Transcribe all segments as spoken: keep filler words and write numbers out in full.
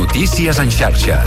Notícies en xarxa.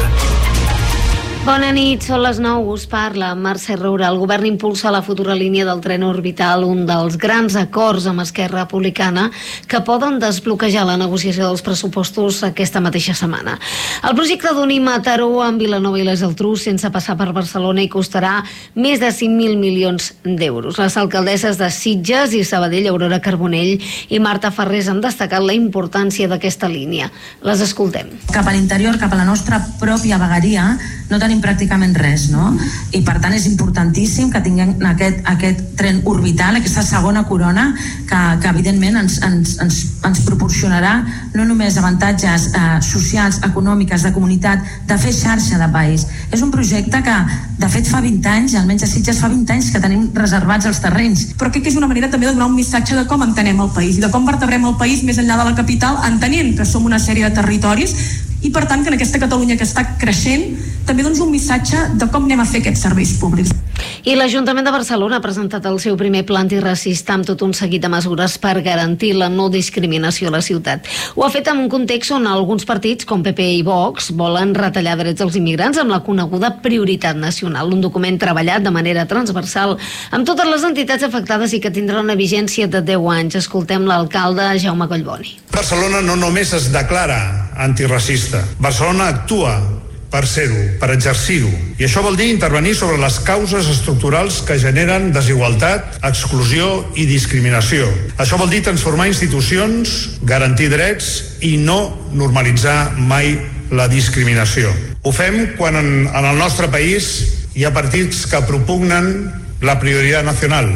Bona nit, són les nou, us parla Mercè Roura. El govern impulsa la futura línia del tren orbital, un dels grans acords amb Esquerra Republicana que poden desbloquejar la negociació dels pressupostos aquesta mateixa setmana. El projecte d'unir Mataró amb Vilanova i la Geltrú sense passar per Barcelona hi costarà més de cinc mil milions d'euros. Les alcaldesses de Sitges i Sabadell, Aurora Carbonell i Marta Farrés han destacat la importància d'aquesta línia. Les escoltem. Cap a l'interior, cap a la nostra pròpia vegueria, no tenim pràcticament res, no? I per tant és importantíssim que tinguem aquest, aquest tren orbital, aquesta segona corona, que, que evidentment ens, ens, ens, ens proporcionarà no només avantatges eh, socials, econòmiques, de comunitat, de fer xarxa de país. És un projecte que, de fet, fa vint anys, almenys a Sitges fa vint anys que tenim reservats els terrenys. Però crec que és una manera també de donar un missatge de com entenem el país i de com vertebrem el país més enllà de la capital, entenent que som una sèrie de territoris i per tant que en aquesta Catalunya que està creixent també doncs un missatge de com anem a fer aquests serveis públics. I l'Ajuntament de Barcelona ha presentat el seu primer pla antiracista amb tot un seguit de mesures per garantir la no discriminació a la ciutat. Ho ha fet en un context on alguns partits, com P P i Vox, volen retallar drets als immigrants amb la coneguda prioritat nacional, un document treballat de manera transversal amb totes les entitats afectades i que tindrà una vigència de deu anys. Escoltem l'alcalde Jaume Collboni. Barcelona no només es declara antiracista, Barcelona actua per ser-ho, per exercir-ho. I això vol dir intervenir sobre les causes estructurals que generen desigualtat, exclusió i discriminació. Això vol dir transformar institucions, garantir drets i no normalitzar mai la discriminació. Ho fem quan en, en el nostre país hi ha partits que propugnen la prioritat nacional.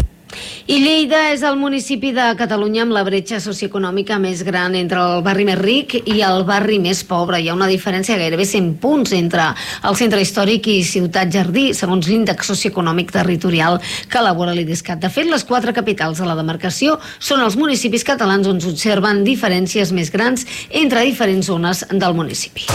I Lleida és el municipi de Catalunya amb la bretxa socioeconòmica més gran entre el barri més ric i el barri més pobre. Hi ha una diferència de gairebé cent punts entre el centre històric i Ciutat Jardí, segons l'índex socioeconòmic territorial que elabora l'Idescat. De fet, les quatre capitals de la demarcació són els municipis catalans on s'observen diferències més grans entre diferents zones del municipi.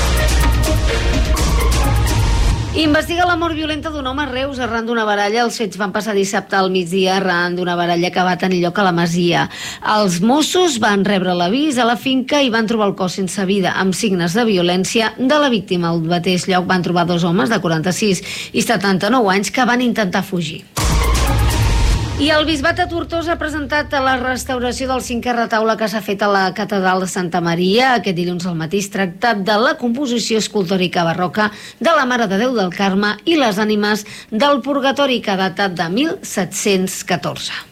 Investiga la mort violenta d'un home a Reus arran d'una baralla. Els fets van passar dissabte al migdia arran d'una baralla que va tenir lloc a la Masia. Els Mossos van rebre l'avís a la finca i van trobar el cos sense vida, amb signes de violència de la víctima. Al mateix lloc van trobar dos homes de quaranta-sis i setanta-nou anys que van intentar fugir. I el Bisbat de Tortosa ha presentat la restauració del cinquè retaule que s'ha fet a la Catedral de Santa Maria. Aquest dilluns al matí es tracta de la composició escultòrica barroca de la Mare de Déu del Carme i les ànimes del Purgatori, que data de mil set-cents catorze.